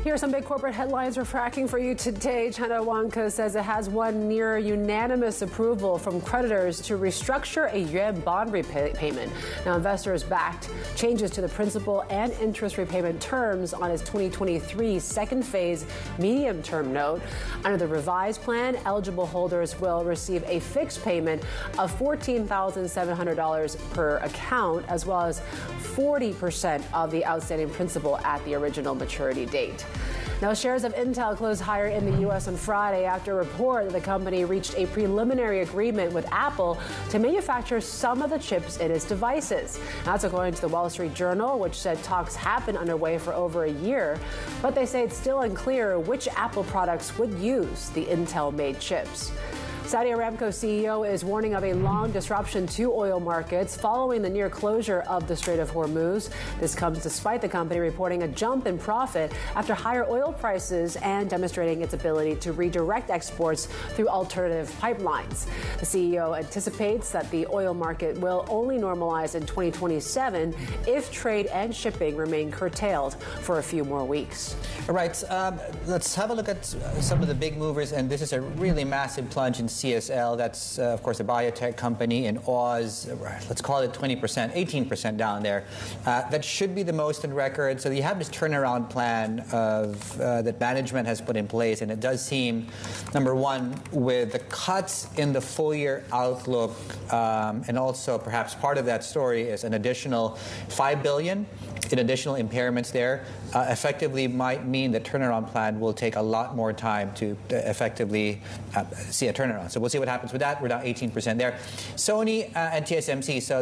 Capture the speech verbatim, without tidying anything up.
Here are some big corporate headlines we're tracking for you today. China Vanke says it has won near unanimous approval from creditors to restructure a yuan bond repayment. Now, investors backed changes to the principal and interest repayment terms on its twenty twenty-three second phase medium-term note. Under the revised plan, eligible holders will receive a fixed payment of fourteen thousand seven hundred dollars per account, as well as forty percent of the outstanding principal at the original maturity date. Now, shares of Intel closed higher in the U S on Friday after a report that the company reached a preliminary agreement with Apple to manufacture some of the chips in its devices. That's according to the Wall Street Journal, which said talks have been underway for over a year, but they say it's still unclear which Apple products would use the Intel-made chips. Saudi Aramco C E O is warning of a long disruption to oil markets following the near closure of the Strait of Hormuz. This comes despite the company reporting a jump in profit after higher oil prices and demonstrating its ability to redirect exports through alternative pipelines. The C E O anticipates that the oil market will only normalize in twenty twenty-seven if trade and shipping remain curtailed for a few more weeks. All right, um, let's have a look at some of the big movers, and this is a really massive plunge in C S L. That's, uh, of course, a biotech company in Oz. Let's call it twenty percent, eighteen percent down there. Uh, that should be the most in record. So you have this turnaround plan of uh, that management has put in place, and it does seem, number one, with the cuts in the full-year outlook, um, and also perhaps part of that story is an additional five billion dollars in additional impairments there, uh, effectively might mean the turnaround plan will take a lot more time to uh, effectively uh, see a turnaround. So we'll see what happens with that. We're down eighteen percent there. Sony uh, and T S M C. So